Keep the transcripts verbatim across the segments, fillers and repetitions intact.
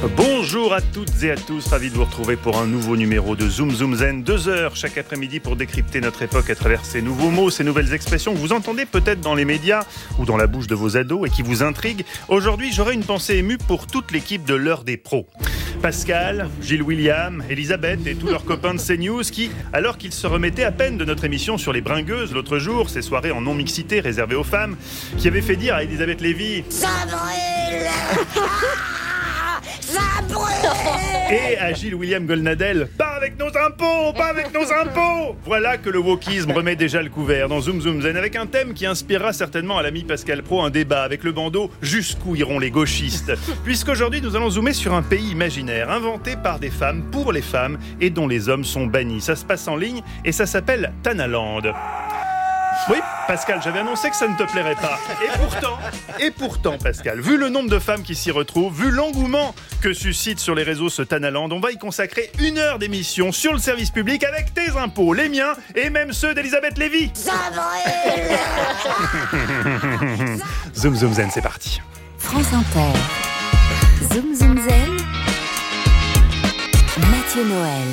Bonjour à toutes et à tous, ravi de vous retrouver pour un nouveau numéro de Zoom Zoom Zen. Deux heures chaque après-midi pour décrypter notre époque à travers ces nouveaux mots, ces nouvelles expressions que vous entendez peut-être dans les médias ou dans la bouche de vos ados et qui vous intriguent. Aujourd'hui, j'aurai une pensée émue pour toute l'équipe de l'heure des pros. Pascal, Gilles William, Elisabeth et tous leurs copains de CNews qui, alors qu'ils se remettaient à peine de notre émission sur les bringueuses l'autre jour, ces soirées en non-mixité réservées aux femmes, qui avaient fait dire à Elisabeth Lévy « Ça brûle !» Ça brûle ! Et à Gilles William Golnadel, pas avec nos impôts, pas avec nos impôts. Voilà que le wokisme remet déjà le couvert dans Zoom Zoom Zen avec un thème qui inspirera certainement à l'ami Pascal Praud un débat avec le bandeau jusqu'où iront les gauchistes. Puisqu'aujourd'hui nous allons zoomer sur un pays imaginaire inventé par des femmes pour les femmes et dont les hommes sont bannis. Ça se passe en ligne et ça s'appelle Tanaland. Oui, Pascal, j'avais annoncé que ça ne te plairait pas. Et pourtant, et pourtant, Pascal, vu le nombre de femmes qui s'y retrouvent, vu l'engouement que suscite sur les réseaux ce Tanaland, on va y consacrer une heure d'émission sur le service public avec tes impôts, les miens et même ceux d'Elisabeth Lévy. Ça brûle. Zoom Zoom Zen, c'est parti. France Inter. Zoom Zoom Zen. Mathieu Noël.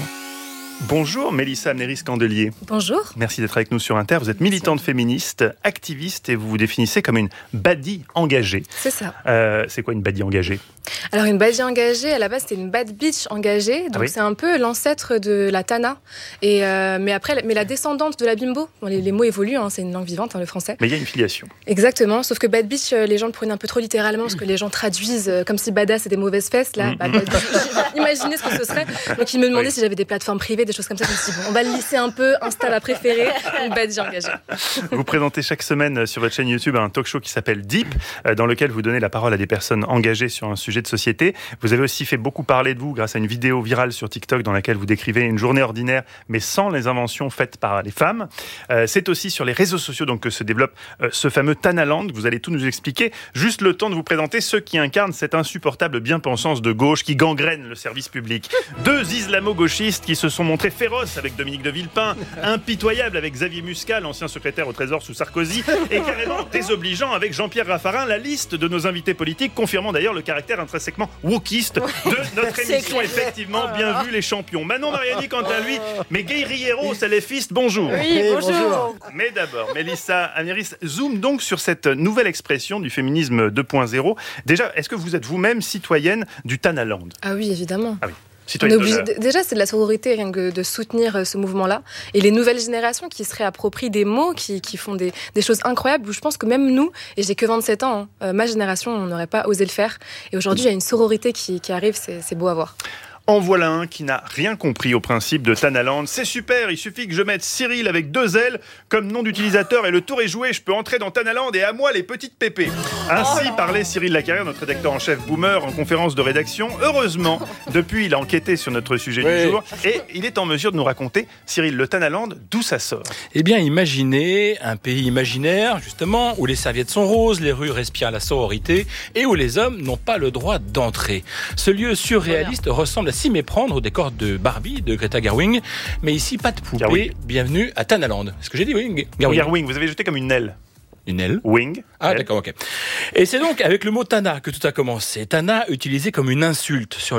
Bonjour Mélissa Amnéris-Candelier. Bonjour. Merci d'être avec nous sur Inter. Vous êtes militante féministe, activiste et vous vous définissez comme une baddie engagée. C'est ça. Euh, c'est quoi une baddie engagée ? Alors une baddie engagée, à la base c'était une bad bitch engagée, donc ah oui. C'est un peu l'ancêtre de la Tana, et euh, mais après, mais la descendante de la bimbo. Bon, les, les mots évoluent, hein, c'est une langue vivante, hein, le français. Mais il y a une filiation. Exactement, sauf que bad bitch, les gens le prennent un peu trop littéralement, parce que les gens traduisent euh, comme si badass c'est des mauvaises fesses, là. Mmh. Bah, bad bitch, imaginez ce que ce serait. Donc ils me demandaient oui. si j'avais des plateformes privées, des choses comme ça. Je me suis dit, bon, on va le lisser un peu, Insta ma préférée, une baddie engagée. Vous présentez chaque semaine sur votre chaîne YouTube un talk show qui s'appelle Deep, dans lequel vous donnez la parole à des personnes engagées sur un sujet de société. Vous avez aussi fait beaucoup parler de vous grâce à une vidéo virale sur TikTok dans laquelle vous décrivez une journée ordinaire, mais sans les inventions faites par les femmes. Euh, c'est aussi sur les réseaux sociaux donc, que se développe euh, ce fameux Tanaland. Vous allez tout nous expliquer. Juste le temps de vous présenter ceux qui incarnent cette insupportable bien-pensance de gauche qui gangrène le service public. Deux islamo-gauchistes qui se sont montrés féroces avec Dominique de Villepin, impitoyables avec Xavier Muscat, l'ancien secrétaire au Trésor sous Sarkozy, et carrément désobligeants avec Jean-Pierre Raffarin, la liste de nos invités politiques, confirmant d'ailleurs le caractère intrinsèquement wokiste de notre émission. Effectivement, bien vu les champions. Manon Mariani, quant à lui, mais guerriero, salafiste, bonjour. Oui, bonjour. Mais d'abord, Mélissa Amnéris, zoom donc sur cette nouvelle expression du féminisme deux point zéro. Déjà, est-ce que vous êtes vous-même citoyenne du Tanaland ? Ah oui, évidemment. Ah oui. On est obligé, déjà, c'est de la sororité, rien que de soutenir ce mouvement-là. Et les nouvelles générations qui se réapproprient des mots, qui, qui font des, des choses incroyables, où je pense que même nous, et j'ai que vingt-sept ans, hein, euh, ma génération, on n'aurait pas osé le faire. Et aujourd'hui, il y a une sororité qui, qui arrive, c'est, c'est beau à voir. En voilà un qui n'a rien compris au principe de Tanaland. C'est super, il suffit que je mette Cyril avec deux L comme nom d'utilisateur et le tour est joué. Je peux entrer dans Tanaland et à moi les petites pépées. Ainsi oh parlait Cyril Lacarrière, notre rédacteur en chef boomer, en conférence de rédaction. Heureusement, depuis, il a enquêté sur notre sujet oui. du jour et il est en mesure de nous raconter, Cyril, le Tanaland, d'où ça sort. Eh bien, imaginez un pays imaginaire, justement, où les serviettes sont roses, les rues respirent la sororité et où les hommes n'ont pas le droit d'entrer. Ce lieu surréaliste voilà. ressemble à s'y méprendre au décor de Barbie, de Greta Gerwig. Mais ici, pas de poupée. Gerwig. Bienvenue à Tanaland. Est-ce que j'ai dit oui Gerwig. Gerwig, vous avez jeté comme une aile. Une aile. Wing. Ah, elle. D'accord, ok. Et c'est donc avec le mot Tana que tout a commencé. Tana utilisé comme une insulte sur